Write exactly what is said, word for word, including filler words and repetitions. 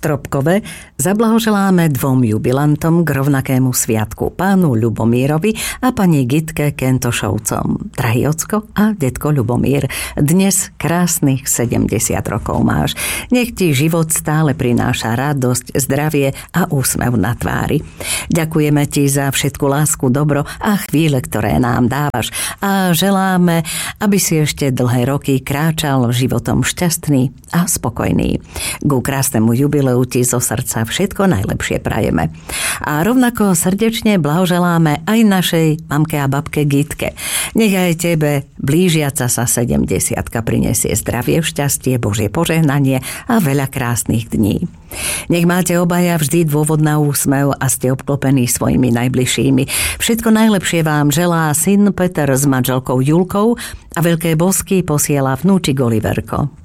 Stropkove zablahoželáme dvom jubilantom k rovnakému sviatku, pánu Ľubomírovi a pani Gitke Kentošovcom. Drahý ocko a detko Ľubomír, dnes krásnych sedemdesiat rokov máš. Nech ti život stále prináša radosť, zdravie a úsmev na tvári. Ďakujeme ti za všetku lásku, dobro a chvíle, ktoré nám dávaš a želáme, aby si ešte dlhé roky kráčal životom šťastný a spokojný. Ku krásnemu jubileu ti zo srdca všetko najlepšie prajeme. A rovnako srdečne blahoželáme aj našej mamke a babke Gitke. Nech aj tebe blížiaca sa sedemdesiatka prinesie zdravie, šťastie, Božie požehnanie a veľa krásnych dní. Nech máte obaja vždy dôvod na úsmev a ste obklopení svojimi najbližšími. Všetko najlepšie vám želá syn Peter s manželkou Julkou a veľké bosky posiela vnúčik Oliverko.